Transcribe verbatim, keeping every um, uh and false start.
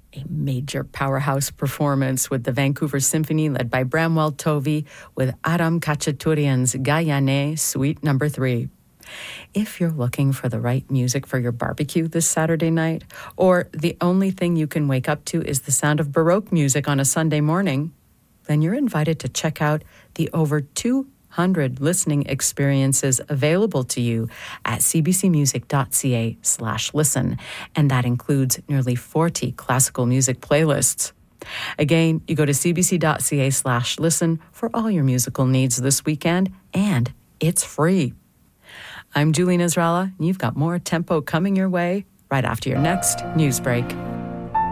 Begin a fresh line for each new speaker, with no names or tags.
A major powerhouse performance with the Vancouver Symphony led by Bramwell Tovey with Aram Khachaturian's Gayane Suite Number three. If you're looking for the right music for your barbecue this Saturday night, or the only thing you can wake up to is the sound of Baroque music on a Sunday morning, then you're invited to check out the over two hundred listening experiences available to you at cbcmusic.ca slash listen, and that includes nearly forty classical music playlists. Again, you go to cbc.ca slash listen for all your musical needs this weekend, and it's free. I'm Julie Nasrallah, and you've got more Tempo coming your way right after your next news break.